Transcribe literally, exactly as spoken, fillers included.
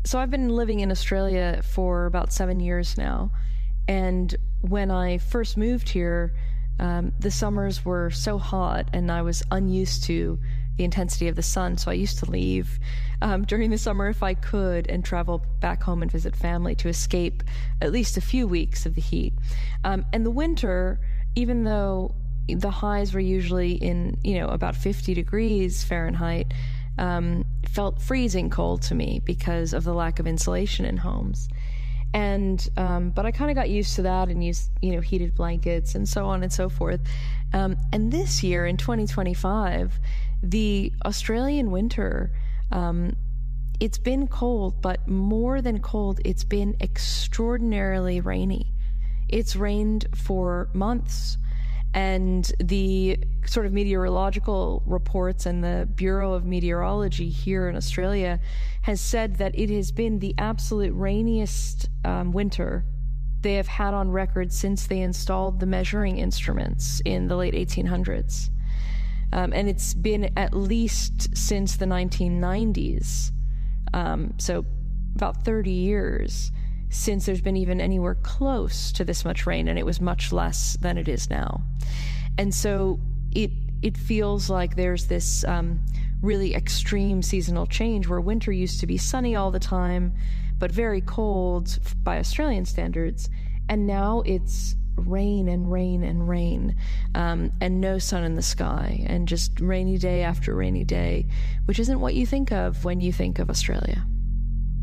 so I've been living in Australia for about seven years now. And when I first moved here, um, the summers were so hot and I was unused to the intensity of the sun. So I used to leave um, during the summer if I could and travel back home and visit family to escape at least a few weeks of the heat. Um, and the winter, even though the highs were usually in, you know, about fifty degrees Fahrenheit, um, felt freezing cold to me because of the lack of insulation in homes. And, um, but I kind of got used to that and used, you know, heated blankets and so on and so forth. Um, and this year in twenty twenty-five, the Australian winter, um, it's been cold, but more than cold, it's been extraordinarily rainy. It's rained for months. And the sort of meteorological reports and the Bureau of Meteorology here in Australia has said that it has been the absolute rainiest um, winter they have had on record since they installed the measuring instruments in the late eighteen hundreds. Um, and it's been at least since the nineteen nineties, um, so about thirty years, since there's been even anywhere close to this much rain, and it was much less than it is now. And so it it feels like there's this um, really extreme seasonal change where winter used to be sunny all the time, but very cold by Australian standards, and now it's rain and rain and rain, um, and no sun in the sky, and just rainy day after rainy day, which isn't what you think of when you think of Australia.